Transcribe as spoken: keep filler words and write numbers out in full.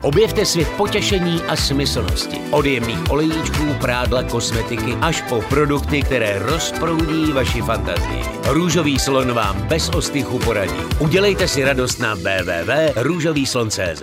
Objevte svět potěšení a smyslnosti. Od jemných olejíčků, prádla, kosmetiky až po produkty, které rozproudí vaši fantazii. Růžový slon vám bez ostychu poradí. Udělejte si radost na w w w tečka růžový slon tečka cé zet.